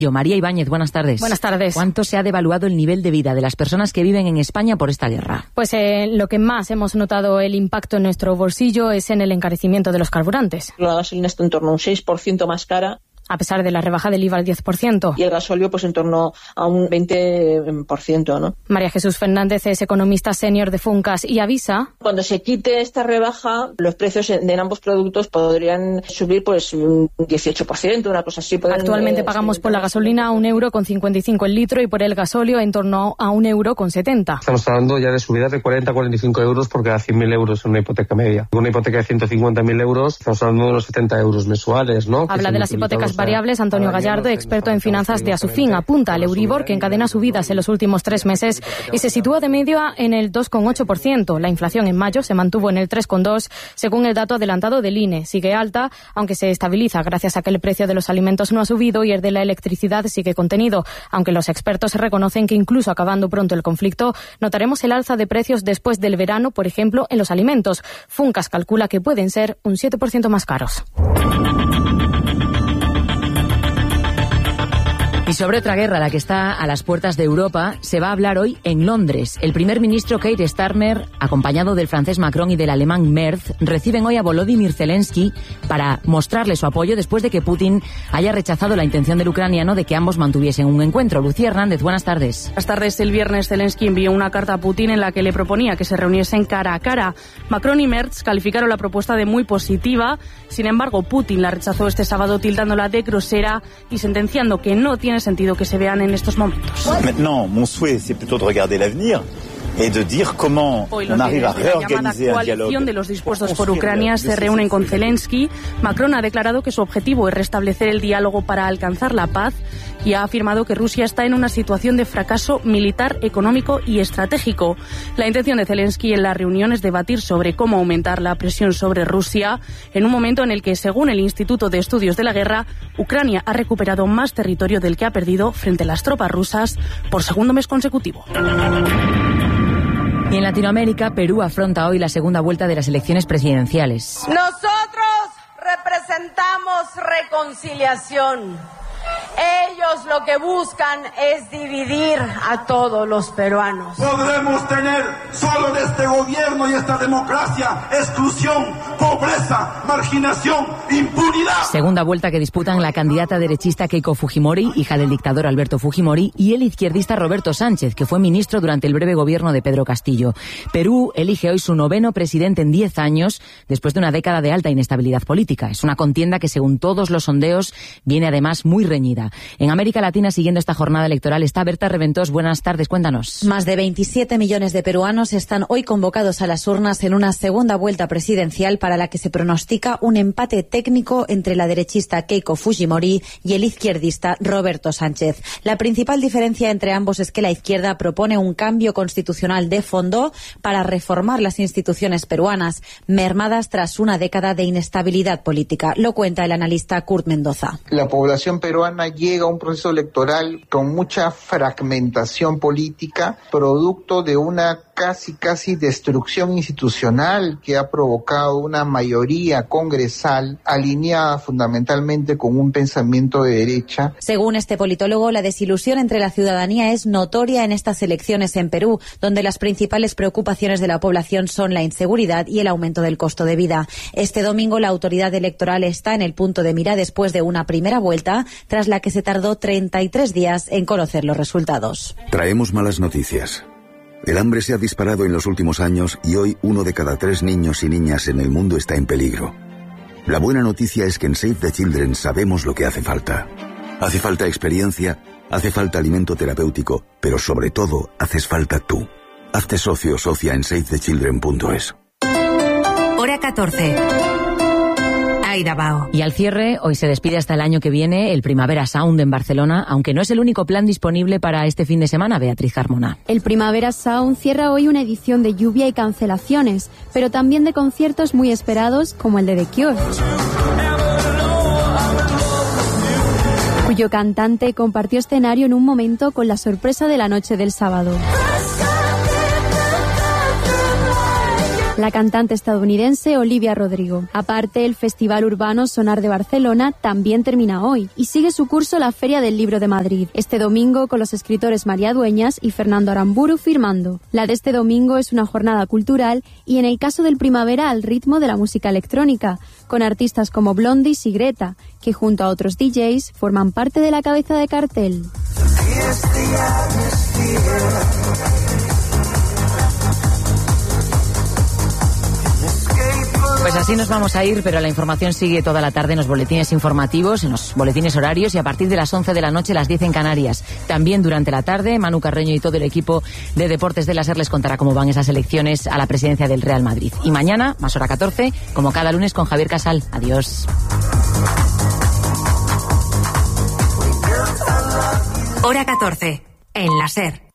María Ibáñez, buenas tardes. Buenas tardes. ¿Cuánto se ha devaluado el nivel de vida de las personas que viven en España por esta guerra? Pues lo que más hemos notado el impacto en nuestro bolsillo es en el encarecimiento de los carburantes. La gasolina está en torno a un 6% más cara, a pesar de la rebaja del IVA al 10%. Y el gasóleo pues en torno a un 20%, ¿no? María Jesús Fernández es economista senior de Funcas y avisa: cuando se quite esta rebaja, los precios de ambos productos podrían subir pues un 18%, una cosa así. Actualmente pagamos por la gasolina a €1,55 el litro y por el gasóleo en torno a €1,70. Estamos hablando ya de subidas de 40 a 45 euros por cada 100.000 euros en una hipoteca media. Una hipoteca de 150.000 euros, estamos hablando de unos 70 euros mensuales, ¿no? Habla de las hipotecas variables Antonio Gallardo, experto en finanzas de Asufin. Apunta al Euribor, que encadena subidas en los últimos 3 meses y se sitúa de media en el 2,8%. La inflación en mayo se mantuvo en el 3,2%, según el dato adelantado del INE. Sigue alta, aunque se estabiliza gracias a que el precio de los alimentos no ha subido y el de la electricidad sigue contenido. Aunque los expertos reconocen que incluso acabando pronto el conflicto, notaremos el alza de precios después del verano, por ejemplo, en los alimentos. Funcas calcula que pueden ser un 7% más caros. Y sobre otra guerra, la que está a las puertas de Europa, se va a hablar hoy en Londres. El primer ministro Keir Starmer, acompañado del francés Macron y del alemán Merz, reciben hoy a Volodymyr Zelensky para mostrarle su apoyo después de que Putin haya rechazado la intención del ucraniano de que ambos mantuviesen un encuentro. Lucía Hernández, buenas tardes. Buenas tardes. El viernes Zelensky envió una carta a Putin en la que le proponía que se reuniesen cara a cara. Macron y Merz calificaron la propuesta de muy positiva. Sin embargo, Putin la rechazó este sábado tildándola de grosera y sentenciando que no tiene sentido que se vean en estos momentos. Maintenant, mon souhait, c'est plutôt de regarder l'avenir. Hoy los líderes de la llamada coalición de los dispuestos por Ucrania se reúnen con Zelensky. Macron ha declarado que su objetivo es restablecer el diálogo para alcanzar la paz y ha afirmado que Rusia está en una situación de fracaso militar, económico y estratégico. La intención de Zelensky en la reunión es debatir sobre cómo aumentar la presión sobre Rusia en un momento en el que, según el Instituto de Estudios de la Guerra, Ucrania ha recuperado más territorio del que ha perdido frente a las tropas rusas por segundo mes consecutivo. Y en Latinoamérica, Perú afronta hoy la segunda vuelta de las elecciones presidenciales. Nosotros representamos reconciliación. Ellos lo que buscan es dividir a todos los peruanos. Podremos tener solo de este gobierno y esta democracia exclusión, pobreza, marginación, impunidad. Segunda vuelta que disputan la candidata derechista Keiko Fujimori, hija del dictador Alberto Fujimori, y el izquierdista Roberto Sánchez, que fue ministro durante el breve gobierno de Pedro Castillo. Perú elige hoy su 9º presidente en 10 años, después de una década de alta inestabilidad política. Es una contienda que, según todos los sondeos, viene además muy reñida. En América Latina, siguiendo esta jornada electoral, está Berta Reventós. Buenas tardes, cuéntanos. Más de 27 millones de peruanos están hoy convocados a las urnas en una segunda vuelta presidencial para la que se pronostica un empate técnico entre la derechista Keiko Fujimori y el izquierdista Roberto Sánchez. La principal diferencia entre ambos es que la izquierda propone un cambio constitucional de fondo para reformar las instituciones peruanas, mermadas tras una década de inestabilidad política. Lo cuenta el analista Kurt Mendoza. La población peruana llega a un proceso electoral con mucha fragmentación política, producto de una casi destrucción institucional que ha provocado una mayoría congresal alineada fundamentalmente con un pensamiento de derecha. Según este politólogo, la desilusión entre la ciudadanía es notoria en estas elecciones en Perú, donde las principales preocupaciones de la población son la inseguridad y el aumento del costo de vida. Este domingo la autoridad electoral está en el punto de mira después de una primera vuelta, tras la que se tardó 33 días en conocer los resultados. Traemos malas noticias. El hambre se ha disparado en los últimos años y hoy 1 de cada 3 niños y niñas en el mundo está en peligro. La buena noticia es que en Save the Children sabemos lo que hace falta. Hace falta experiencia, hace falta alimento terapéutico, pero sobre todo haces falta tú. Hazte socio o socia en SaveTheChildren.es. Hora 14. Aida Bao. Y al cierre, hoy se despide hasta el año que viene el Primavera Sound en Barcelona, aunque no es el único plan disponible para este fin de semana, Beatriz Carmona. El Primavera Sound cierra hoy una edición de lluvia y cancelaciones, pero también de conciertos muy esperados como el de The Cure, cuyo cantante compartió escenario en un momento con la sorpresa de la noche del sábado. la cantante estadounidense Olivia Rodrigo. Aparte, el Festival Urbano Sonar de Barcelona también termina hoy y sigue su curso la Feria del Libro de Madrid, este domingo con los escritores María Dueñas y Fernando Aramburu firmando. La de este domingo es una jornada cultural y en el caso del Primavera al ritmo de la música electrónica, con artistas como Blondis y Greta, que junto a otros DJs forman parte de la cabeza de cartel. Pues así nos vamos a ir, pero la información sigue toda la tarde en los boletines informativos, en los boletines horarios y a partir de las 11 de la noche, las 10 en Canarias. También durante la tarde, Manu Carreño y todo el equipo de Deportes de la SER les contará cómo van esas elecciones a la presidencia del Real Madrid. Y mañana, más hora 14, como cada lunes con Javier Casal. Adiós. Hora 14, en la SER.